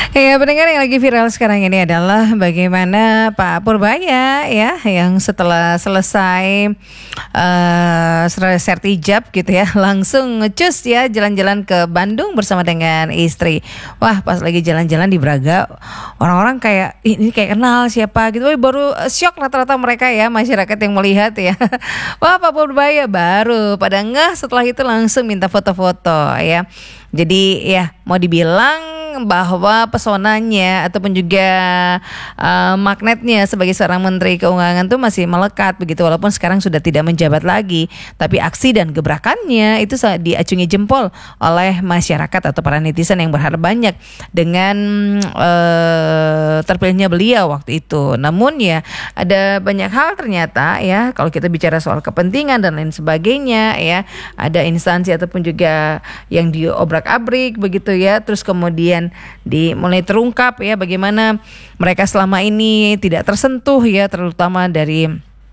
Ya, pendengar yang lagi viral sekarang ini adalah bagaimana Pak Purbaya ya yang setelah selesai sertijab gitu ya langsung ngecus ya jalan-jalan ke Bandung bersama dengan istri. Wah, pas lagi jalan-jalan di Braga orang-orang kayak ini kayak kenal siapa gitu. Wah, baru syok rata-rata mereka ya masyarakat yang melihat ya. Wah, Pak Purbaya baru pada ngeh setelah itu langsung minta foto-foto ya. Jadi ya mau dibilang bahwa pesonanya ataupun juga magnetnya sebagai seorang Menteri Keuangan tuh masih melekat begitu, walaupun sekarang sudah tidak menjabat lagi, tapi aksi dan gebrakannya itu diacungi jempol oleh masyarakat atau para netizen yang berharap banyak dengan terpilihnya beliau waktu itu. Namun ya ada banyak hal ternyata ya kalau kita bicara soal kepentingan dan lain sebagainya ya, ada instansi ataupun juga yang diobrak-abrik begitu ya, terus kemudian mulai terungkap ya bagaimana mereka selama ini tidak tersentuh ya, terutama dari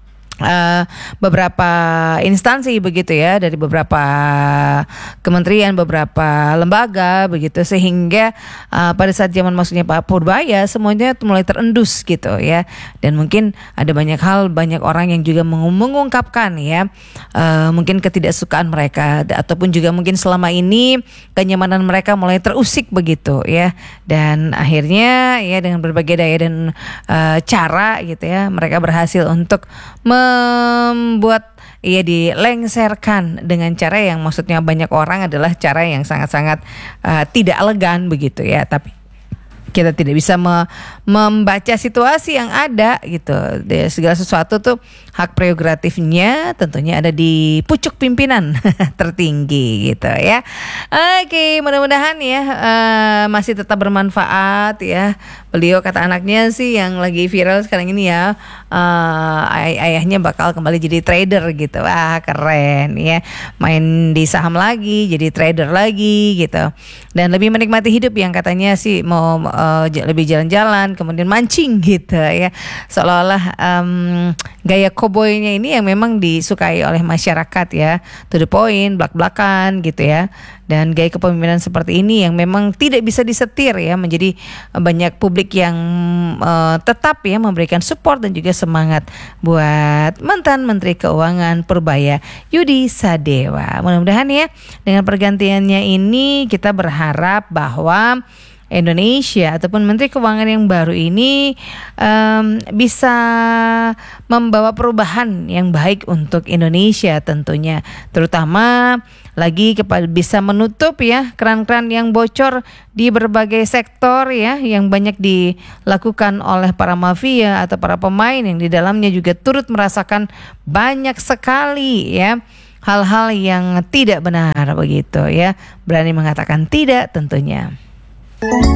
beberapa instansi begitu ya, dari beberapa kementerian, beberapa lembaga begitu, sehingga pada saat zaman masuknya Pak Purbaya semuanya mulai terendus gitu ya. Dan mungkin ada banyak hal, banyak orang yang juga mengungkapkan ya mungkin ketidaksukaan mereka ataupun juga mungkin selama ini kenyamanan mereka mulai terusik begitu ya. Dan akhirnya ya dengan berbagai daya dan cara gitu ya mereka berhasil untuk membuat ia dilengserkan dengan cara yang maksudnya banyak orang adalah cara yang sangat-sangat tidak elegan begitu ya. Tapi kita tidak bisa membaca situasi yang ada gitu. Segala sesuatu tuh hak prerogatifnya tentunya ada di pucuk pimpinan tertinggi gitu ya. Oke, mudah-mudahan ya masih tetap bermanfaat ya. Beliau kata anaknya sih yang lagi viral sekarang ini ya, ayahnya bakal kembali jadi trader gitu. Wah, keren ya. Main di saham lagi, jadi trader lagi gitu. Dan lebih menikmati hidup yang katanya sih mau lebih jalan-jalan, kemudian mancing gitu ya. Seolah-olah gaya cowboynya ini yang memang disukai oleh masyarakat ya, to the point, blak-blakan gitu ya. Dan gaya kepemimpinan seperti ini yang memang tidak bisa disetir ya, menjadi banyak publik yang tetap ya memberikan support dan juga semangat buat mantan Menteri Keuangan Purbaya Yudi Sadewa. Mudah-mudahan ya dengan pergantiannya ini kita berharap bahwa Indonesia ataupun Menteri Keuangan yang baru ini bisa membawa perubahan yang baik untuk Indonesia tentunya, terutama lagi bisa menutup ya keran-keran yang bocor di berbagai sektor ya yang banyak dilakukan oleh para mafia atau para pemain yang di dalamnya juga turut merasakan banyak sekali ya hal-hal yang tidak benar begitu ya. Berani mengatakan tidak tentunya.